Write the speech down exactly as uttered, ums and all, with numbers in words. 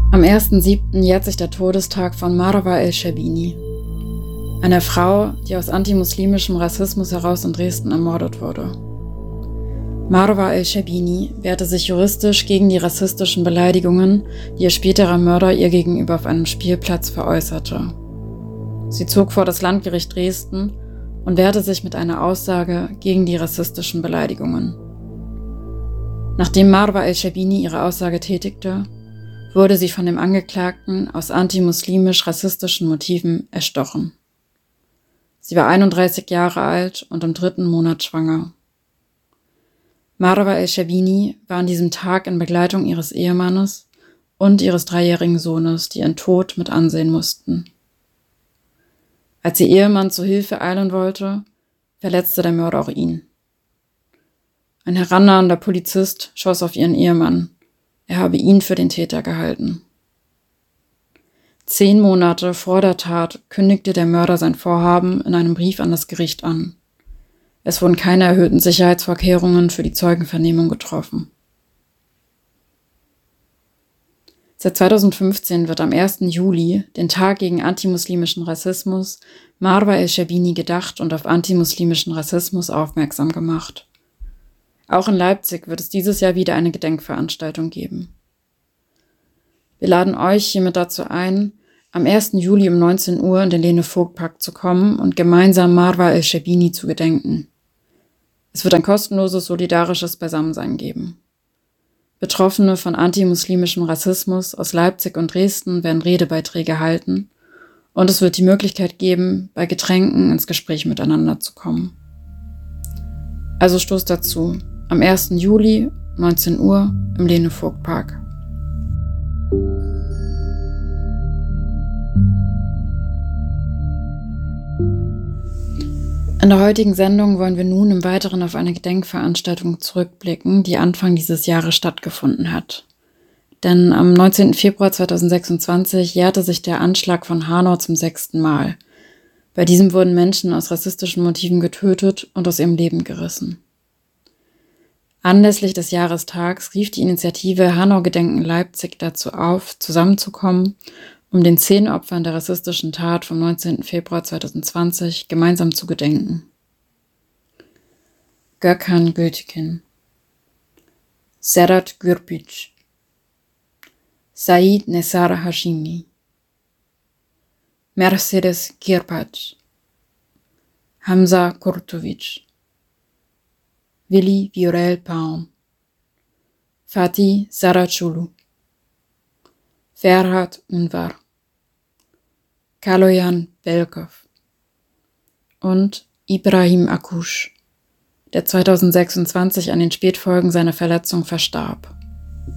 Am ersten siebten jährt sich der Todestag von Marwa El-Scherbini, einer Frau, die aus antimuslimischem Rassismus heraus in Dresden ermordet wurde. Marwa El-Scherbini wehrte sich juristisch gegen die rassistischen Beleidigungen, die ihr späterer Mörder ihr gegenüber auf einem Spielplatz veräußerte. Sie zog vor das Landgericht Dresden und wehrte sich mit einer Aussage gegen die rassistischen Beleidigungen. Nachdem Marwa El-Scherbini ihre Aussage tätigte, wurde sie von dem Angeklagten aus antimuslimisch-rassistischen Motiven erstochen. Sie war einunddreißig Jahre alt und im dritten Monat schwanger. Marwa El-Scherbini war an diesem Tag in Begleitung ihres Ehemannes und ihres dreijährigen Sohnes, die ihren Tod mit ansehen mussten. Als ihr Ehemann zu Hilfe eilen wollte, verletzte der Mörder auch ihn. Ein herannahender Polizist schoss auf ihren Ehemann. Er habe ihn für den Täter gehalten. Zehn Monate vor der Tat kündigte der Mörder sein Vorhaben in einem Brief an das Gericht an. Es wurden keine erhöhten Sicherheitsvorkehrungen für die Zeugenvernehmung getroffen. Seit zweitausendfünfzehn wird am ersten Juli, den Tag gegen antimuslimischen Rassismus, Marwa El-Scherbini gedacht und auf antimuslimischen Rassismus aufmerksam gemacht. Auch in Leipzig wird es dieses Jahr wieder eine Gedenkveranstaltung geben. Wir laden euch hiermit dazu ein, am ersten Juli um neunzehn Uhr in den Lene-Vogt-Park zu kommen und gemeinsam Marwa El-Scherbini zu gedenken. Es wird ein kostenloses, solidarisches Beisammensein geben. Betroffene von antimuslimischem Rassismus aus Leipzig und Dresden werden Redebeiträge halten und es wird die Möglichkeit geben, bei Getränken ins Gespräch miteinander zu kommen. Also stoßt dazu, am ersten Juli, neunzehn Uhr, im Lene-Vogt-Park. In der heutigen Sendung wollen wir nun im Weiteren auf eine Gedenkveranstaltung zurückblicken, die Anfang dieses Jahres stattgefunden hat. Denn am neunzehnten Februar zweitausendsechsundzwanzig jährte sich der Anschlag von Hanau zum sechsten Mal. Bei diesem wurden Menschen aus rassistischen Motiven getötet und aus ihrem Leben gerissen. Anlässlich des Jahrestags rief die Initiative Hanau Gedenken Leipzig dazu auf, zusammenzukommen, um den zehn Opfern der rassistischen Tat vom neunzehnten Februar zweitausendzwanzig gemeinsam zu gedenken. Gökhan Gültekin, Serhat Gürpic, Said Nesar Hashimi, Mercedes Kirpac, Hamza Kurtovic, Willi Viorel Paun, Fatih Saraculu, Ferhat Unvar, Kaloyan Belkov und Ibrahim Akush, der zweitausendsechsundzwanzig an den Spätfolgen seiner Verletzung verstarb.